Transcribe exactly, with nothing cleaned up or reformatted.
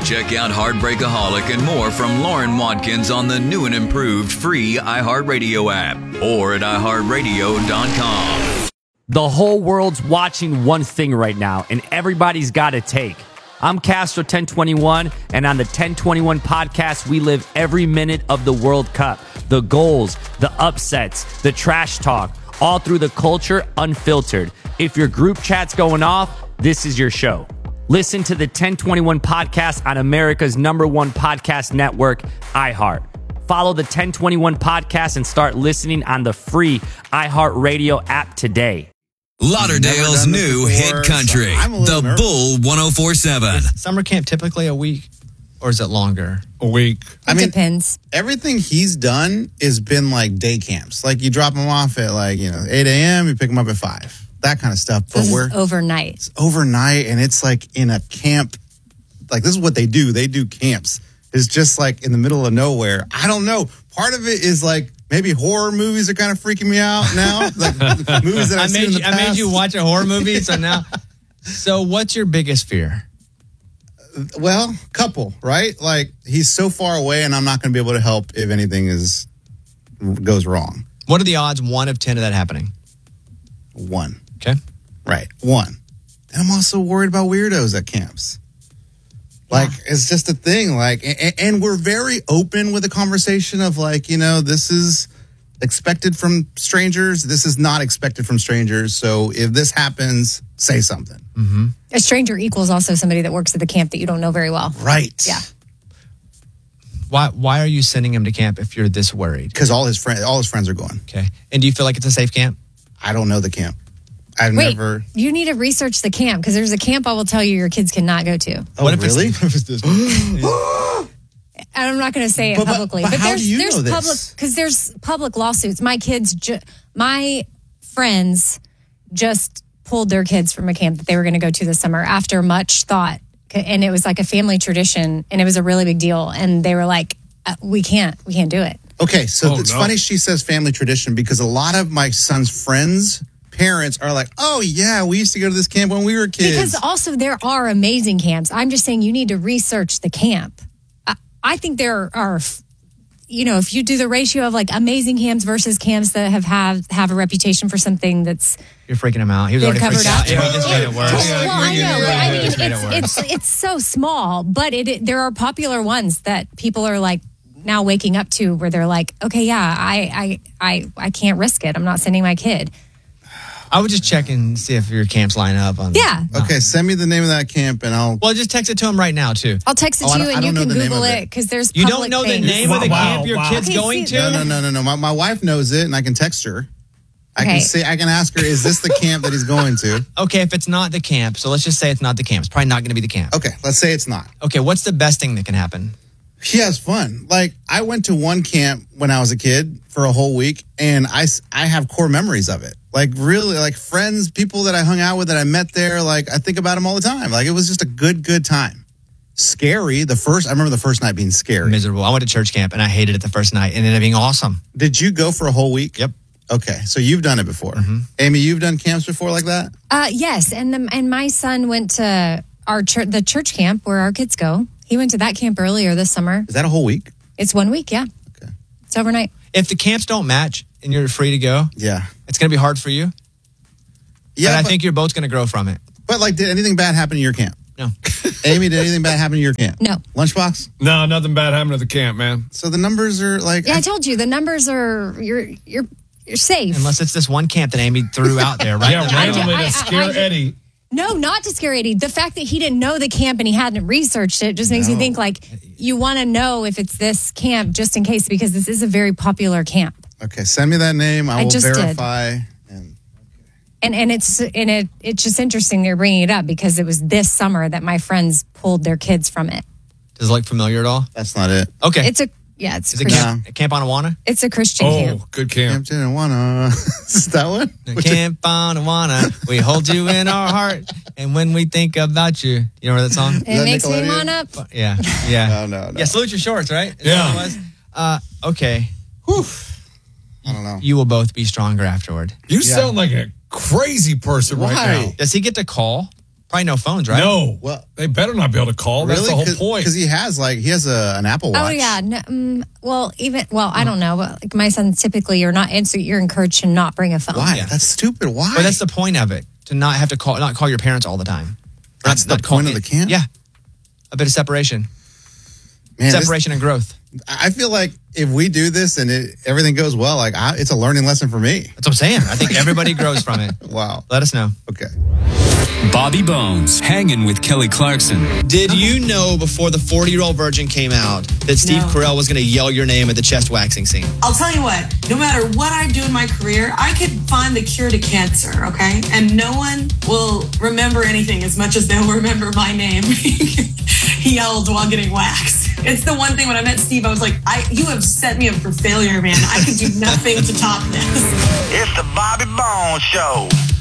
Check out Heartbreakaholic and more from Lauren Watkins on the new and improved free iHeartRadio app or at i heart radio dot com. The whole world's watching one thing right now, and everybody's got a take. I'm Castro ten twenty-one, and on the ten twenty-one podcast, we live every minute of the World Cup. The goals, the upsets, the trash talk, all through the culture unfiltered. If your group chat's going off, this is your show. Listen to the ten twenty-one podcast on America's number one podcast network, iHeart. Follow the ten twenty-one podcast and start listening on the free iHeartRadio app today. Lauderdale's new before, hit country, so The nervous. Bull one oh four seven. Is summer camp typically a week, or is it longer? A week. I It mean, depends. everything he's done has been like day camps. Like you drop him off at like, you know, eight a.m., you pick him up at five. That kind of stuff. But This we're is overnight. it's overnight and it's like in a camp. Like this is what they do. They do camps. It's just like in the middle of nowhere. I don't know. Part of it is like maybe horror movies are kind of freaking me out now. Like movies that I've I seen made in the you, I past. made you watch a horror movie, so now. So, what's your biggest fear? Well, couple, right? Like he's so far away and I'm not going to be able to help if anything is goes wrong. What are the odds, one of ten, of that happening? One. Okay. Right. One. And I'm also worried about weirdos at camps. Like, it's just a thing. Like, and, and we're very open with the conversation of like, you know, this is expected from strangers. This is not expected from strangers. So if this happens, say something. Mm-hmm. A stranger equals also somebody that works at the camp that you don't know very well. Right. Yeah. Why Why are you sending him to camp if you're this worried? Because all his friends, all his friends are going. Okay. And do you feel like it's a safe camp? I don't know the camp. I've Wait, never. you need to research the camp because there's a camp I will tell you your kids cannot go to. Oh, what if really? It's, And I'm not going to say it But- but- publicly, but but, how there's do you there's know this? public because there's public lawsuits. My kids, ju- my friends, just pulled their kids from a camp that they were going to go to this summer after much thought, and it was like a family tradition, and it was a really big deal. And they were like, uh, "We can't, we can't do it." Okay, so Oh, it's no. funny she says family tradition because a lot of my son's friends' parents are like, oh, yeah, we used to go to this camp when we were kids. Because also there are amazing camps. I'm just saying you need to research the camp. I, I think there are, you know, if you do the ratio of like amazing camps versus camps that have have, have a reputation for something that's You're freaking him out. He was They've already covered freaked up. out. Yeah, he just made it worse. well, I know. but I mean, Just made it worse. it's, it's it's so small, but it, it there are popular ones that people are like now waking up to where they're like, okay, yeah, I I I I can't risk it. I'm not sending my kid. I would just check and see if your camps line up. On Yeah. Okay, send me the name of that camp and I'll. Well, just text it to him right now, too. I'll text it Oh, I to you don't- I and you don't know can the name Google of it it. because there's You public don't know things. the name of the Wow, camp your wow. kid's Okay, going see- to? No, no, no, no, no. My, my wife knows it and I can text her. I Okay. can say, I can ask her, is this the camp that he's going to? Okay, if it's not the camp, so let's just say it's not the camp. It's probably not going to be the camp. Okay, let's say it's not. Okay, what's the best thing that can happen? He has fun. Like, I went to one camp when I was a kid for a whole week, and I, s- I have core memories of it. Like, really, like friends, people that I hung out with that I met there, like, I think about them all the time. Like, it was just a good, good time. Scary. The first, I remember the first night being scary. Miserable. I went to church camp and I hated it the first night. It ended up being awesome. Did you go for a whole week? Yep. Okay, so you've done it before. Amy, you've done camps before like that? Uh, yes, and the, and my son went to our church, the church camp where our kids go. He went to that camp earlier this summer. Is that a whole week? It's one week, yeah. Okay. It's overnight. If the camps don't match and you're free to go, Yeah. it's going to be hard for you. Yeah, but I but, think you're both going to grow from it. but like, did anything bad happen in your camp? No. Amy, did anything bad happen in your camp? No. Lunchbox? No, nothing bad happened at the camp, man. So the numbers are like, Yeah, I told you the numbers are you're you're you're safe. Unless it's this one camp that Amy threw out there, right? Yeah, I- randomly I- I- to scare I- Eddie. No, not to scare Eddie. The fact that he didn't know the camp and he hadn't researched it just makes me think like you want to know if it's this camp just in case because this is a very popular camp. okay, send me that name. I, I will just did. verify. And And and it's and it it's just interesting they're bringing it up because it was this summer that my friends pulled their kids from it. Does it look familiar at all? that's not it. Okay. It's a yeah, it's Is a it Christian, camp, camp on Awana? it's a Christian camp. Oh, good camp. Camp didn't wanna. Is that one? Which- Camp on Awana. We hold you in our heart. And when we think about you, you know that song? It that makes me Nickelodeon? want up. Yeah. Yeah. No, no, no. Yeah, salute your shorts, right? Is Yeah. that what it was? Uh, okay. I don't know. You will both be stronger afterward. You Yeah. sound like a crazy person right Why? now. Does he get to call Probably no phones, right? No. Well- they better not be able to call. That's the whole point. Because he has like he has a, an Apple Watch. Oh yeah, no, um, well even well I don't know. But like my son, typically you're not answer. You're encouraged to not bring a phone. Why? Yeah. That's stupid. Why? But that's the point of it, to not have to call, not call your parents all the time. That's not, the not call point of it- the camp? Yeah. A bit of separation. Man, this- separation and growth. I feel like if we do this and it, everything goes well, like I, it's a learning lesson for me. That's what I'm saying. I think everybody grows from it. Wow. Let us know. Okay. Bobby Bones, hanging with Kelly Clarkson. Did you know before the forty-year-old virgin came out that Steve No. Carell was going to yell your name at the chest waxing scene? I'll tell you what, no matter what I do in my career, I could find the cure to cancer, okay? And no one will remember anything as much as they'll remember my name. He yelled while getting waxed. It's the one thing when I met Steve, I was like, I, you have set me up for failure, man. I could do nothing to top this. It's the Bobby Bones Show.